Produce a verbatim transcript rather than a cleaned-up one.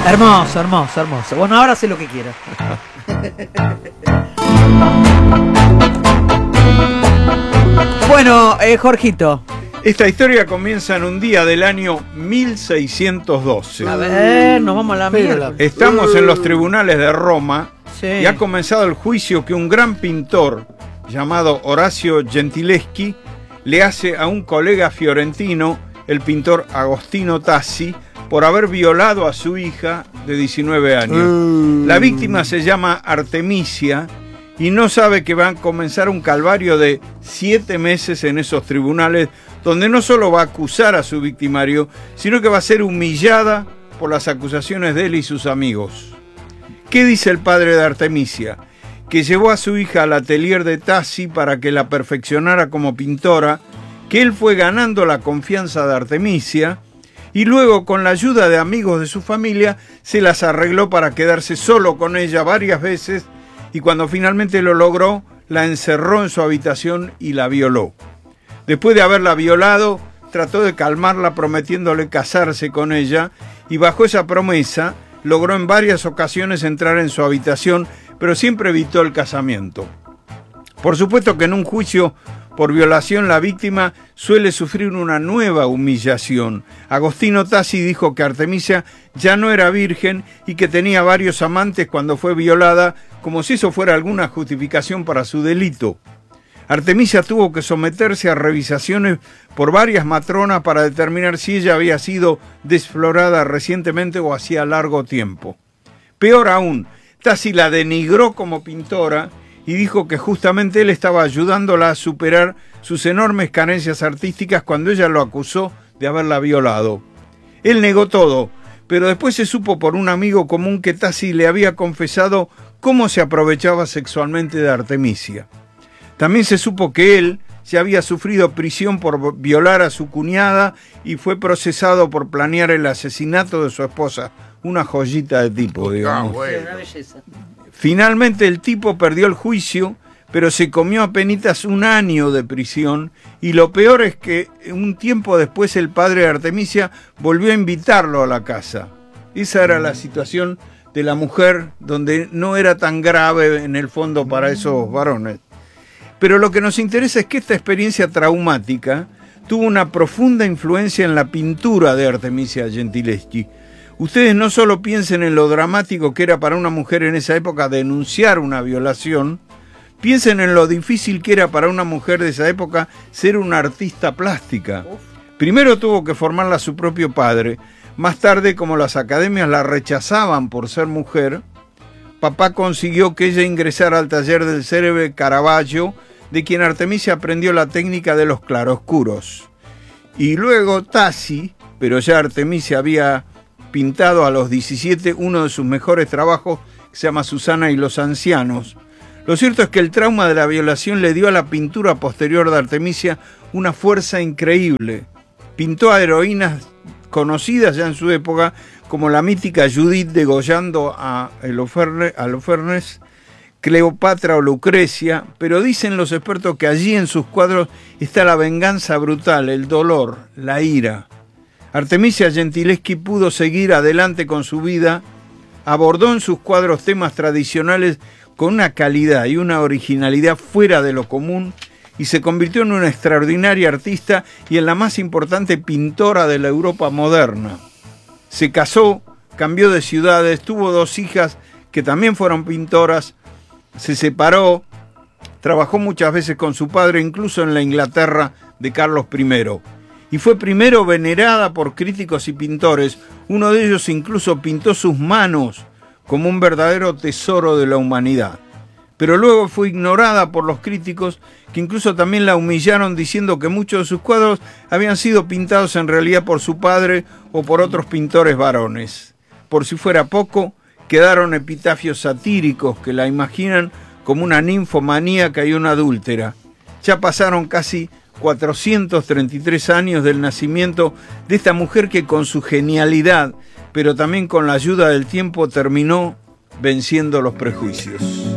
Hermoso, hermoso, hermoso. Bueno, ahora sé lo que quiero. Bueno, eh, Jorgito. Esta historia comienza en un día del año mil seiscientos doce. A ver, nos vamos a la mierda. Estamos en los tribunales de Roma, sí. Y ha comenzado el juicio que un gran pintor llamado Orazio Gentileschi le hace a un colega fiorentino, el pintor Agostino Tassi, por haber violado a su hija de diecinueve años. Mm. La víctima se llama Artemisia y no sabe que va a comenzar un calvario de siete meses en esos tribunales, donde no solo va a acusar a su victimario, sino que va a ser humillada por las acusaciones de él y sus amigos. ¿Qué dice el padre de Artemisia? Que llevó a su hija al atelier de Tassi para que la perfeccionara como pintora, que él fue ganando la confianza de Artemisia, y luego, con la ayuda de amigos de su familia, se las arregló para quedarse solo con ella varias veces, y cuando finalmente lo logró, la encerró en su habitación y la violó. Después de haberla violado, trató de calmarla prometiéndole casarse con ella, y bajo esa promesa, logró en varias ocasiones entrar en su habitación, pero siempre evitó el casamiento. Por supuesto que en un juicio por violación la víctima suele sufrir una nueva humillación. Agostino Tassi dijo que Artemisia ya no era virgen y que tenía varios amantes cuando fue violada, como si eso fuera alguna justificación para su delito. Artemisia tuvo que someterse a revisaciones por varias matronas para determinar si ella había sido desflorada recientemente o hacía largo tiempo. Peor aún, Tassi la denigró como pintora y dijo que justamente él estaba ayudándola a superar sus enormes carencias artísticas cuando ella lo acusó de haberla violado. Él negó todo, pero después se supo por un amigo común que Tassi le había confesado cómo se aprovechaba sexualmente de Artemisia. También se supo que él ya había sufrido prisión por violar a su cuñada y fue procesado por planear el asesinato de su esposa. Una joyita de tipo, digamos. Ah, bueno. Una belleza. Finalmente el tipo perdió el juicio, pero se comió apenas un año de prisión, y lo peor es que un tiempo después el padre de Artemisia volvió a invitarlo a la casa. Esa era la situación de la mujer, donde no era tan grave en el fondo para esos varones. Pero lo que nos interesa es que esta experiencia traumática tuvo una profunda influencia en la pintura de Artemisia Gentileschi. Ustedes no solo piensen en lo dramático que era para una mujer en esa época denunciar una violación, piensen en lo difícil que era para una mujer de esa época ser una artista plástica. Primero tuvo que formarla su propio padre. Más tarde, como las academias la rechazaban por ser mujer, papá consiguió que ella ingresara al taller del célebre Caravaggio, de quien Artemisia aprendió la técnica de los claroscuros. Y luego Tassi, pero ya Artemisia había pintado a los diecisiete uno de sus mejores trabajos, que se llama Susana y los ancianos. Lo cierto es que el trauma de la violación le dio a la pintura posterior de Artemisia una fuerza increíble. Pintó a heroínas conocidas ya en su época, como la mítica Judith degollando a Holofernes, Cleopatra o Lucrecia, pero dicen los expertos que allí en sus cuadros está la venganza brutal, el dolor, la ira. Artemisia Gentileschi pudo seguir adelante con su vida, abordó en sus cuadros temas tradicionales con una calidad y una originalidad fuera de lo común y se convirtió en una extraordinaria artista y en la más importante pintora de la Europa moderna. Se casó, cambió de ciudades, tuvo dos hijas que también fueron pintoras, se separó, trabajó muchas veces con su padre, incluso en la Inglaterra de Carlos primero. Y fue primero venerada por críticos y pintores. Uno de ellos incluso pintó sus manos como un verdadero tesoro de la humanidad. Pero luego fue ignorada por los críticos, que incluso también la humillaron diciendo que muchos de sus cuadros habían sido pintados en realidad por su padre o por otros pintores varones. Por si fuera poco, quedaron epitafios satíricos que la imaginan como una ninfomaníaca y una adúltera. Ya pasaron casi cuatrocientos treinta y tres años del nacimiento de esta mujer que con su genialidad, pero también con la ayuda del tiempo, terminó venciendo los prejuicios.